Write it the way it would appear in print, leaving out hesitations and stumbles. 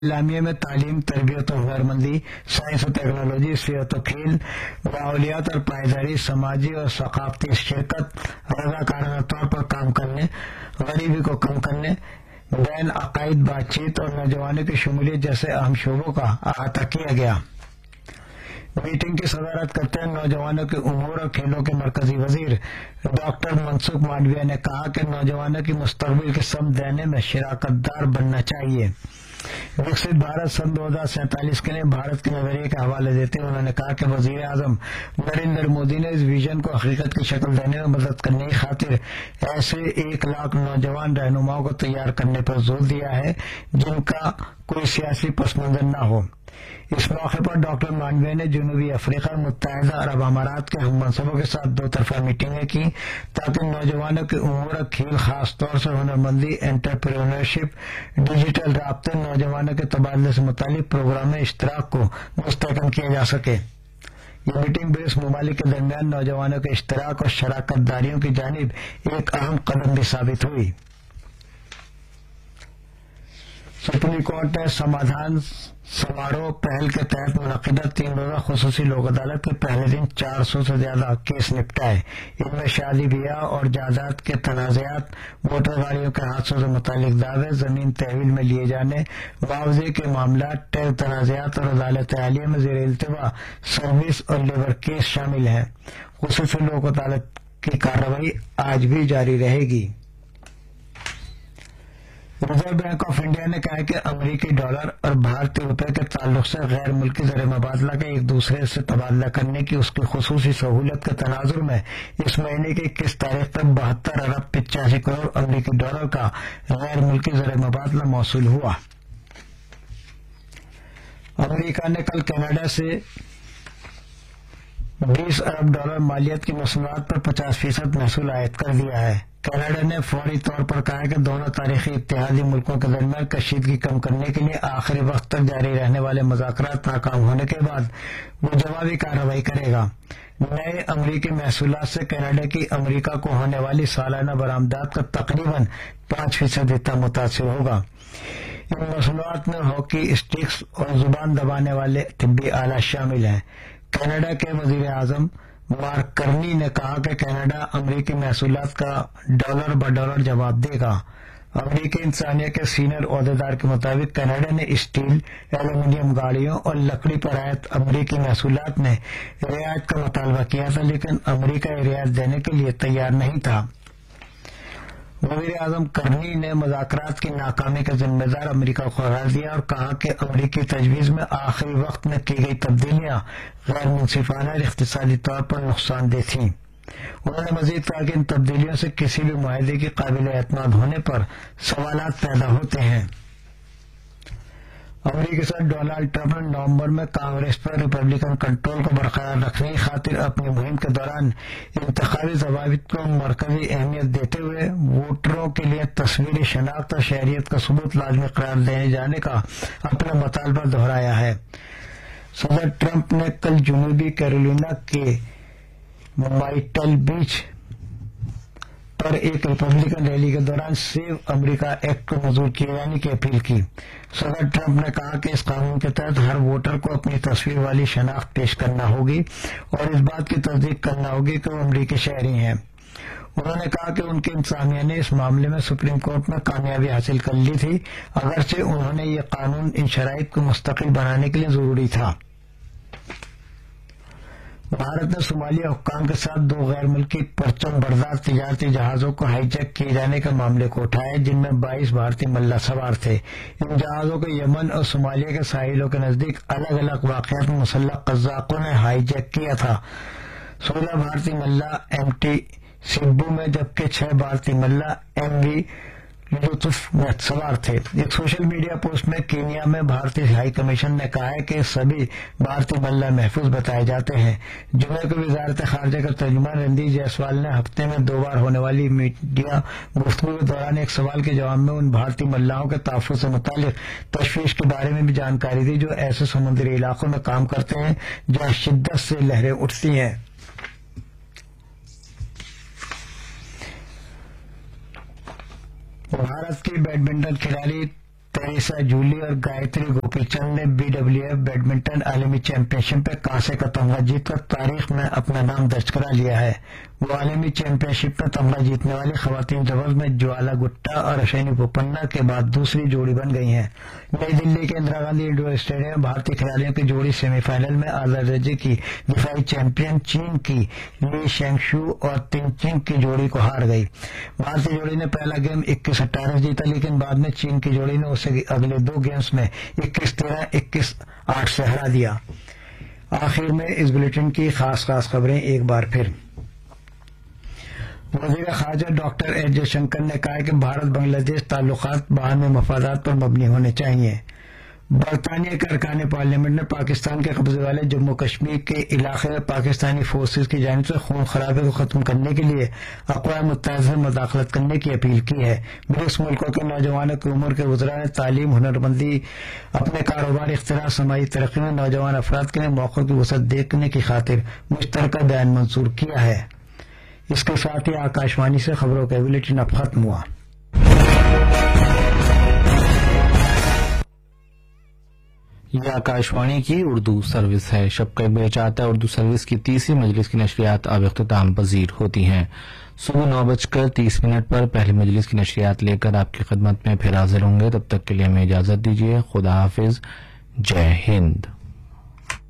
اعلامیہ میں تعلیم، تربیت و ہنرمندی، سائنس و ٹیکنالوجی، صحت و کھیل، ماحولیات اور پائیداری، سماجی اور ثقافتی شرکت، رضاکارانہ طور پر کام کرنے، غریبی کو کم کرنے، بین عقائد بات چیت اور نوجوانوں کی شمولیت جیسے اہم شعبوں کا احاطہ کیا گیا۔ میٹنگ کی صدارت کرتے ہوئے نوجوانوں کے امور اور کھیلوں کے مرکزی وزیر ڈاکٹر منسکھ مانڈویہ نے کہا کہ نوجوانوں کی مستقبل کی سمت دینے میں شراکت دار بننا چاہیے۔ وکست بھارت سن 2047 کے لیے بھارت کے نظریے کا حوالہ دیتے ہوئے انہوں نے کہا کہ وزیر اعظم نریندر مودی نے اس ویژن کو حقیقت کی شکل دینے میں مدد کرنے کی خاطر ایسے 1,00,000 نوجوان رہنماؤں کو تیار کرنے پر زور دیا ہے جن کا کوئی سیاسی پس منظر نہ ہو۔ اس موقع پر ڈاکٹر مانڈویہ نے جنوبی افریقہ، متحدہ عرب امارات کے ہم منصبوں کے ساتھ 2 طرفہ میٹنگیں کی تاکہ نوجوانوں کے امور اور کھیل، خاص طور سے ہنرمندی، انٹرپرینیورشپ، ڈیجیٹل رابطے، نوجوانوں کے تبادلے سے متعلق پروگرام میں اشتراک کو مستحکم کیا جا سکے۔ یہ میٹنگ 20 ممالک کے درمیان نوجوانوں کے اشتراک اور شراکت داریوں کی جانب ایک اہم قدم بھی ثابت ہوئی۔ سپریم کورٹ نے سمادھان سماروہ پہل کے تحت منعقدہ 3 روزہ خصوصی لوک عدالت کے پہلے دن 400 سے زیادہ کیس نپٹائے۔ ان میں شادی بیاہ اور جائیداد کے تنازعات، موٹر گاڑیوں کے حادثوں سے متعلق دعوے، زمین تحویل میں لیے جانے، معاوضے کے معاملات، ٹیکس تنازعات اور عدالت عالیہ میں زیر التوا سروس اور لیبر کیس شامل ہیں۔ خصوصی لوک عدالت کی کارروائی آج بھی جاری رہے گی۔ ریزرو بینک آف انڈیا نے کہا ہے کہ امریکی ڈالر اور بھارتی روپے کے تعلق سے غیر ملکی زر مبادلہ کا ایک دوسرے سے تبادلہ کرنے کی اس کی خصوصی سہولت کے تناظر میں اس مہینے کی 21 تاریخ تک 72 ارب 85 کروڑ امریکی ڈالر کا غیر ملکی زر مبادلہ موصول ہوا۔ امریکہ نے کل کینیڈا سے 20 ارب ڈالر مالیت کی مصنوعات پر 50% محصول عائد کر دیا ہے۔ کینیڈا نے فوری طور پر کہا کہ دونوں تاریخی اتحادی ملکوں کے درمیان کشیدگی کم کرنے کے لیے آخری وقت تک جاری رہنے والے مذاکرات ناکام ہونے کے بعد وہ جوابی کارروائی کرے گا۔ نئے امریکی محصولات سے کینیڈا کی امریکہ کو ہونے والی سالانہ برآمدات کا تقریباً 5% حصہ متاثر ہوگا۔ ان مصنوعات میں ہاکی اسٹکس اور زبان دبانے والے طبی آلات شامل ہیں۔ کینیڈا کے وزیر اعظم مارک کرنی نے کہا کہ کینیڈا امریکی محصولات کا ڈالر بڈالر جواب دے گا۔ امریکی انسانیہ کے سینئر عہدیدار کے مطابق کینیڈا نے اسٹیل، ایلومینیم گاڑیوں اور لکڑی پر عائد امریکی محصولات میں رعایت کا مطالبہ کیا تھا، لیکن امریکہ یہ رعایت دینے کے لیے تیار نہیں تھا۔ وزیر اعظم کرنی نے مذاکرات کی ناکامی کا ذمہ دار امریکہ کو قرار دیا اور کہا کہ امریکی تجویز میں آخری وقت میں کی گئی تبدیلیاں غیر منصفانہ اور اقتصادی طور پر نقصان دہ تھیں۔ انہوں نے مزید کہا کہ ان تبدیلیوں سے کسی بھی معاہدے کی قابل اعتماد ہونے پر سوالات پیدا ہوتے ہیں۔ امریکی صدر ڈونلڈ ٹرمپ نے نومبر میں کانگریس پر ریپبلکن کنٹرول کو برقرار رکھنے کی خاطر اپنی مہم کے دوران انتخابی ضوابط کو مرکزی اہمیت دیتے ہوئے ووٹروں کے لیے تصویری شناخت اور شہریت کا ثبوت لازمی قرار دیے جانے کا اپنا مطالبہ دہرایا ہے۔ صدر ٹرمپ نے کل جنوبی کیرولینا کے مائٹل بیچ پر ایک ریپبلکن ریلی کے دوران سیو امریکہ ایکٹ کو منظور کیے جانے کی اپیل کی۔ صدر ٹرمپ نے کہا کہ اس قانون کے تحت ہر ووٹر کو اپنی تصویر والی شناخت پیش کرنا ہوگی اور اس بات کی تصدیق کرنا ہوگی کہ وہ امریکی شہری ہیں۔ انہوں نے کہا کہ ان کے انتظامیہ نے اس معاملے میں سپریم کورٹ میں کامیابی حاصل کر لی تھی، اگرچہ انہوں نے یہ قانون ان شرائط کو مستقل بنانے کے لیے ضروری تھا۔ بھارت نے صومالیہ حکام کے ساتھ 2 غیر ملکی پرچم بردار تجارتی جہازوں کو ہائی جیک کیے جانے کے معاملے کو اٹھایا، جن میں 22 بھارتی ملہ سوار تھے۔ ان جہازوں کو یمن اور صومالیہ کے ساحلوں کے نزدیک الگ الگ واقعات میں مسلح قزاقوں نے ہائی جیک کیا تھا۔ 16 بھارتی ملہ ایم ٹی سبو میں جبکہ 6 بھارتی ملہ ایم وی لطف میں سوار تھے۔ ایک سوشل میڈیا پوسٹ میں کینیا میں بھارتی ہائی کمیشن نے کہا ہے کہ سبھی بھارتی ملہ محفوظ بتائے جاتے ہیں۔ جمعے کو وزارت خارجہ کا ترجمان رندھیر جیسوال نے ہفتے میں 2 بار ہونے والی میڈیا گفتگو کے دوران ایک سوال کے جواب میں ان بھارتی ملاحوں کے تحفظ سے متعلق تشویش کے بارے میں بھی جانکاری دی جو ایسے سمندری علاقوں میں کام کرتے ہیں جہاں شدت سے لہریں اٹھتی ہیں۔ بھارت کی بیڈمنٹن کھلاڑی टेरेसा जूली और गायत्री गोपीचंद ने BWF बैडमिंटन आलमी चैंपियनशिप में कांसे का तमगा जीतकर तारीख में अपना नाम दर्ज करा लिया है। वो आलमी चैंपियनशिप में तमगा जीतने वाली खवातीन डबल्स में ज्वाला गुट्टा और अश्विनी पोपन्ना के बाद दूसरी जोड़ी बन गई हैं। नई दिल्ली के इंदिरा गांधी इंडोर स्टेडियम में भारतीय खिलाड़ियों की जोड़ी सेमीफाइनल में आधा दर्जे की दिफाई चैंपियन चीन की ली शेंगशू और तिंगचिंग की जोड़ी को हार गई। भारतीय जोड़ी ने पहला गेम 21-18 जीता, लेकिन बाद में चीन की जोड़ी ने उसे अगले 2 गेम्स में 21-13, 21-8 से हरा दिया। आखिर में इस बुलेटिन की खास खबरें एक बार फिर। वज़ीर ख़ारजा डॉक्टर एस जयशंकर ने कहा है कि भारत बांग्लादेश ताल्लुकात बाहमी मफादात पर मबनी होने चाहिए। बरतानिया के अरकान पार्लियामेंट ने पाकिस्तान के कब्जे वाले जम्मू कश्मीर के इलाके में पाकिस्तानी फोर्सेज की जानिब से खून खराबे को खत्म करने के लिए अक़वाम मुत्तहिदा से मुदाखलत करने की अपील की है। ब्रिक्स मुल्कों के नौजवानों की उम्र के वज़रा ने तालीम, हुनरमंदी, अपने कारोबार, इख्तिराअ, समाजी तरक्की में नौजवान अफराद के लिए मौक़ों की वसअत देखने की खातिर मुश्तरका बयान मंजूर किया है। इसके साथ ही आकाशवाणी से खबरों का बुलेटिन अब खत्म हुआ। यह आकाशवाणी की उर्दू सर्विस है। शब का एक चाहता है उर्दू सर्विस की तीसरी मजलिस की नशरियात अब इख्तिताम पजीर होती हैं। सुबह 9:30 पर पहली मजलिस की नशरियात लेकर आपकी खिदमत में फिर हाजिर होंगे। तब तक के लिए हमें इजाजत दीजिए। खुदा हाफिज। जय हिंद।